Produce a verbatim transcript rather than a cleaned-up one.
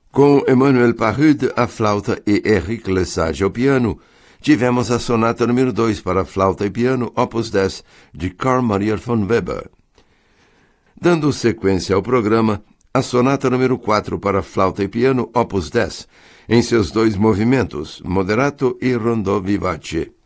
Com Emmanuel Pahud à flauta e Henrique Lesage ao piano, tivemos a sonata número dois para flauta e piano, opus dez, de Carl Maria von Weber. Dando sequência ao programa, a sonata número quatro para flauta e piano, opus dez, em seus dois movimentos, moderato e rondò vivace.